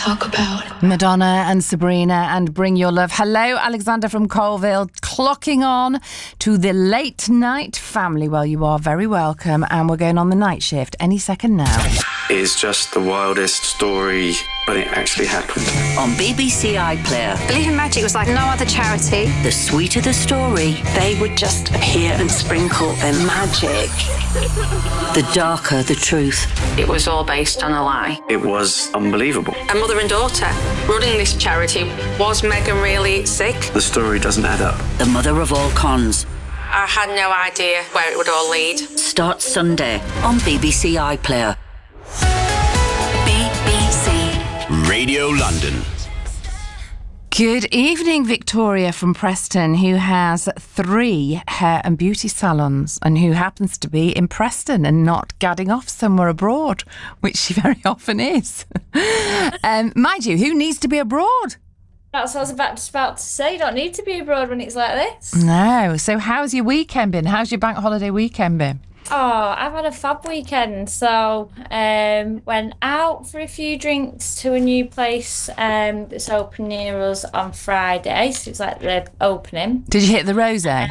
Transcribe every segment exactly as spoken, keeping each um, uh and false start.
talk about. Madonna and Sabrina and Bring Your Love. Hello, Alexander from Colville, clocking on to the late night family. Well, you are very welcome, and we're going on the night shift any second now. It's just the wildest story, but it actually happened. On B B C iPlayer, Believe in Magic was like no other charity. the sweeter the story, They would just appear and sprinkle their magic. the darker the truth. It was all based on a lie. It was unbelievable. A mother and daughter running this charity. Was Meghan really sick? The story doesn't add up. The mother of all cons. I had no idea where it would all lead. Starts Sunday on B B C iPlayer. B B C Radio London. Good evening, Victoria from Preston, who has three hair and beauty salons and who happens to be in Preston and not gadding off somewhere abroad, which she very often is. um, mind you, who needs to be abroad? That's what I was about, just about to say. You don't need to be abroad when it's like this. No. So how's your weekend been? How's your bank holiday weekend been? Oh, I've had a fab weekend. So, um, went out for a few drinks to a new place um, that's open near us on Friday. So it's like the opening. Did you hit the rosé?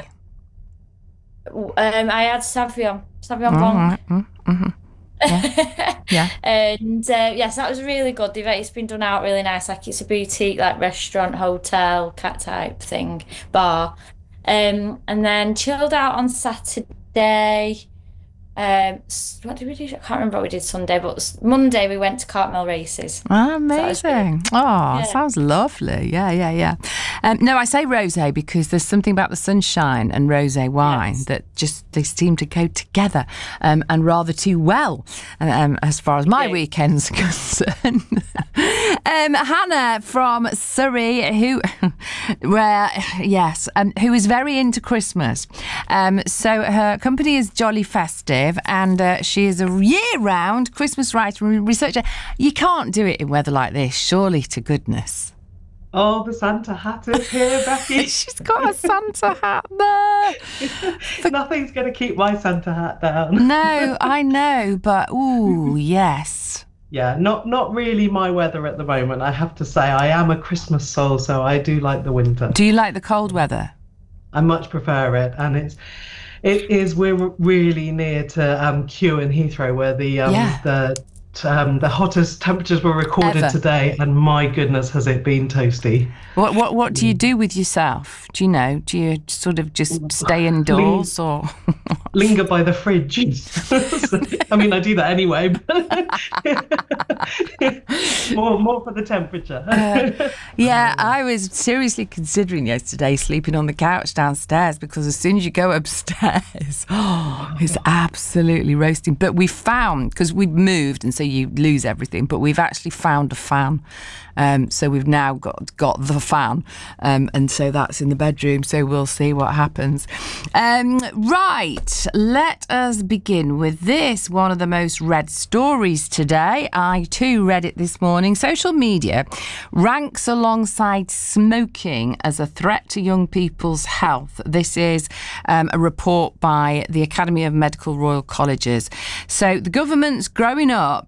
Um, I had Sauvignon, Sauvignon All Blanc. right. Mm, mhm. Yeah. Yeah. And uh, yes, that was really good. They've- It's been done out really nice. Like it's a boutique, like restaurant, hotel, cat type thing, bar. Um, and then chilled out on Saturday. Um, s- what did we do? I can't remember what we did Sunday, but s- Monday we went to Cartmel races. Oh, that was good. amazing. Oh, Yeah. sounds lovely. Yeah, yeah, yeah. Um, no, I say rosé because there's something about the sunshine and rosé wine Yes. that just, they seem to go together um, and rather too well um, as far as my Yeah. weekend's concerned. um, Hannah from Surrey, who, where, yes, um, who is very into Christmas. Um, so her company is Jolly Festive, and uh, she is a year-round Christmas writer and researcher. You can't do it in weather like this, surely to goodness. Oh, the Santa hat is here, Becky. She's got a Santa hat there. Nothing's going to keep my Santa hat down. No, I know, but ooh, yes. Yeah, not not really my weather at the moment, I have to say. I am a Christmas soul, so I do like the winter. Do you like the cold weather? I much prefer it, and it's it is we're really near to um, Kew and Heathrow, where the um, Yeah. the um, the hottest temperatures were recorded Ever. today, and my goodness, has it been toasty. What what what do you do with yourself? Do you know? Do you sort of just stay indoors or? Linger by the fridge. I mean, I do that anyway. But more, more for the temperature. Uh, yeah, I was seriously considering yesterday sleeping on the couch downstairs because as soon as you go upstairs, oh, it's absolutely roasting. But we found, because we've moved and so you lose everything, but we've actually found a fan. Um, so we've now got got the fan, um, and so that's in the bedroom. So we'll see what happens. Um, right, let us begin with this. One of the most read stories today. I too read it this morning. Social media ranks alongside smoking as a threat to young people's health. This is um, a report by the Academy of Medical Royal Colleges. So the government's Growing Up